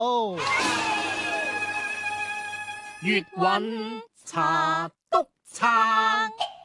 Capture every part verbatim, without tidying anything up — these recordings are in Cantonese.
哦， 粵韻茶篤撐。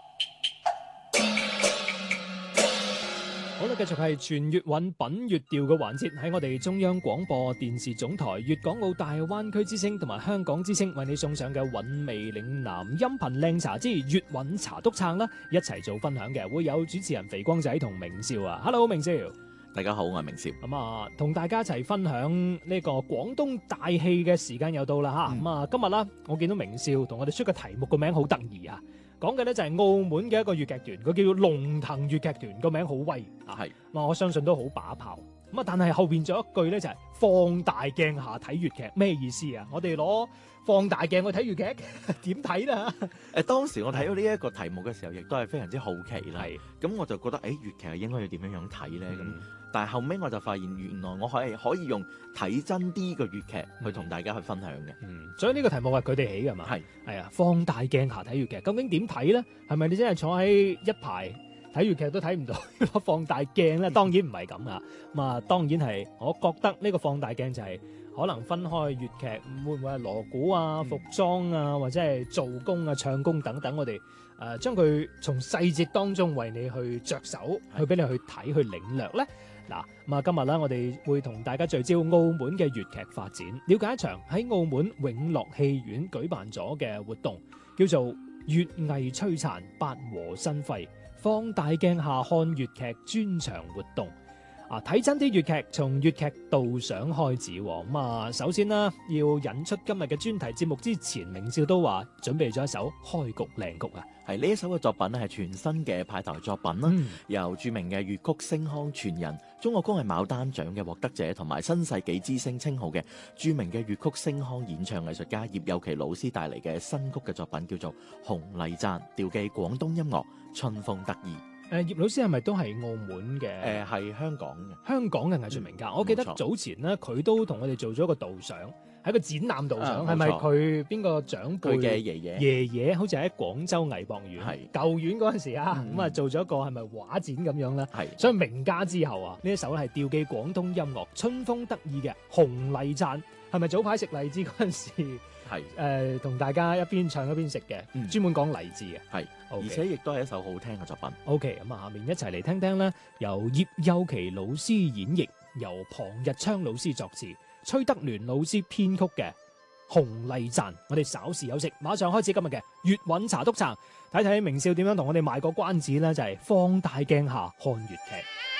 好啦，繼續係全粵韻品粵調嘅環節，喺我哋中央廣播電視總台粵港澳大灣區之聲同埋香港之聲為你送上嘅韻味嶺南音頻靚茶之粵韻茶篤撐啦，一齊做分享嘅會有主持人肥光仔同明少啊 ，Hello 明少， 大家好，我係明少。 咁啊，同大家一齊分享呢個廣東大戲嘅時間又到啦吓，咁、嗯、啊今日啦，我見到明少同我哋出嘅題目個名好得意啊！講嘅咧就係澳門嘅一個粵劇團，佢叫做龍騰粵劇團，個名好威啊！係，咁我相信都好把炮。咁啊，但係後邊仲有一句咧就係放大鏡下睇粵劇，咩意思啊？我哋攞放大鏡去睇粵劇，點睇啦？ 誒，當時我睇到呢一個題目嘅時候，亦都係非常之好奇啦。係，咁我就覺得誒，粵劇係應該要點樣樣睇咧？咁、嗯，但係後尾我就發現，原來我係可以用睇真啲嘅粵劇去同大家去分享嘅。嗯， 所以呢個題目係佢哋起㗎嘛？係，係啊，放大鏡下睇粵劇，究竟點睇咧？係咪你真係坐喺一排睇粵劇都睇唔到攞放大鏡咧？當然唔係咁啊！咁啊，當然係，我覺得呢個放大鏡就係可能分開粵劇，會唔會係鑼鼓啊、服裝啊，或者係做工啊、唱功等等，我哋誒將佢從細節當中為你去着手，去俾你去睇、去領略咧。嗱，咁啊，今日咧，我哋會同大家聚焦澳門嘅粵劇發展，了解一場喺澳門永樂戲院舉辦咗嘅活動，叫做粵藝璀璨八和新輝放大鏡下看粵劇專場活動。啊，睇真啲粵劇，從粵劇導賞開始。咁啊，首先啦，要引出今日嘅專題節目之前，明少都話準備咗一首開局靚曲啊。 係呢一首嘅作品咧，係全新嘅派台作品啦、嗯，由著名嘅粵曲星腔傳人、中國歌藝牡丹獎嘅獲得者同埋新世紀之星稱號嘅著名嘅粵曲星腔演唱藝術家葉有琪老師帶嚟嘅新曲嘅作品，叫做《紅麗讚》，調寄廣東音樂，春風得意。 誒，葉老師係咪都係澳門嘅？ 誒，係香港嘅， 香港嘅藝術名家、嗯。我記得早前咧，佢都同我哋做咗一個導賞，喺個展覽導賞，係咪佢邊個長輩？佢嘅爺爺，爺爺好似喺廣州藝博院，係舊院嗰陣時啊，咁、嗯、啊做咗一個係咪畫展咁樣咧？係，所以名家之後啊，呢一首係調寄廣東音樂，春風得意嘅紅麗讚，係咪早排食荔枝嗰陣時？係誒，同、呃、大家一邊唱一邊食嘅，專、嗯、門講勵志嘅，係、okay，而且亦都係一首好聽嘅作品。OK，咁啊，下面一齊嚟聽聽咧，由葉有琪老師演繹，由龐日昌老師作詞，崔德聯老師編曲嘅《紅麗讚》。我哋稍事休息，馬上開始今日嘅粵韻茶篤撐，睇睇明少點樣同我哋賣個關子咧，就係、是、放大鏡下看粵劇。